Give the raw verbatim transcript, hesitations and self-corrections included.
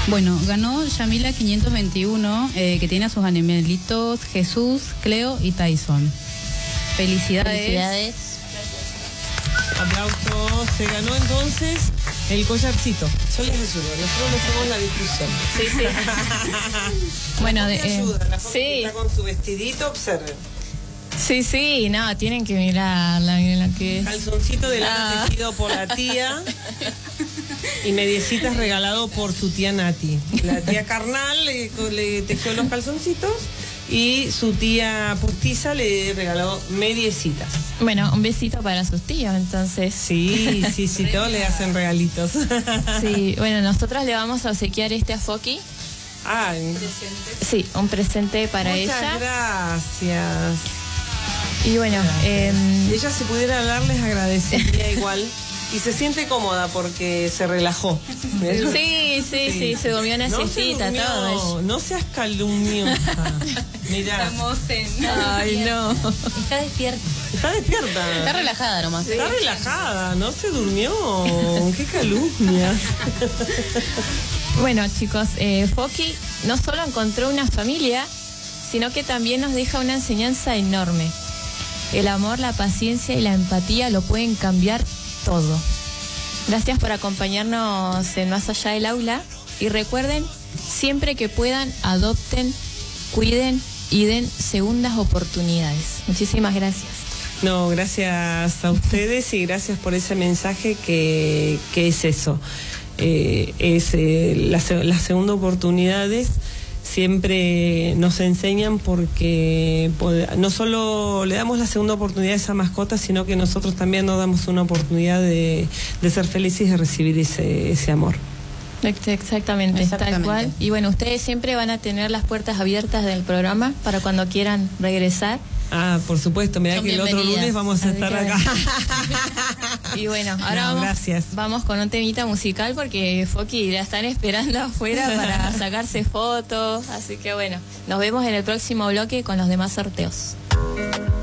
Bueno, ganó Yamila quinientos veintiuno, eh, que tiene a sus animalitos Jesús, Cleo y Tyson. Felicidades. Felicidades. Aplausos. Se ganó entonces el collarcito. Yo les ayudo, nosotros no hacemos la difusión. Sí, sí. Bueno, de, eh, ayuda, la foto sí. que está con su vestidito, observen. Sí, sí, no, tienen que mirar la, la que es. Calzoncito de lana Ah. tejido por la tía y mediecitas regalado por su tía Nati. La tía carnal le, le tejió los calzoncitos y su tía postiza le regaló mediecitas. Bueno, un besito para sus tíos, entonces. Sí, sí, sí, todos le hacen regalitos. Sí, bueno, nosotros le vamos a obsequiar este a Foki. Ah, Sí, un presente para muchas ella. gracias. Y bueno, eh, Si ella se pudiera hablar, les agradecería igual. Y se siente cómoda porque se relajó. sí, sí, sí, se durmió una No se siestita, durmió, todo. no seas calumniosa. Mirá, estamos en... Ay, no. Está despierta. está despierta. Está relajada nomás. Está relajada, no se durmió. Qué calumnia. Bueno, chicos, eh, Foki no solo encontró una familia, sino que también nos deja una enseñanza enorme. El amor, la paciencia y la empatía lo pueden cambiar todo. Gracias por acompañarnos en Más Allá del Aula. Y recuerden, siempre que puedan, adopten, cuiden y den segundas oportunidades. Muchísimas gracias. No, gracias a ustedes y gracias por ese mensaje que, que es eso. Eh, es eh, la, las segundas oportunidades siempre nos enseñan porque no solo le damos la segunda oportunidad a esa mascota, sino que nosotros también nos damos una oportunidad de, de ser felices y de recibir ese, ese amor. Exactamente, Exactamente, tal cual. Y bueno, ustedes siempre van a tener las puertas abiertas del programa para cuando quieran regresar. Ah, por supuesto, mirá Son que el otro bienvenidas. lunes vamos a Así estar que- acá. Y bueno, ahora No, vamos, gracias. vamos con un temita musical porque Foki la están esperando afuera para sacarse fotos. Así que bueno, nos vemos en el próximo bloque con los demás sorteos.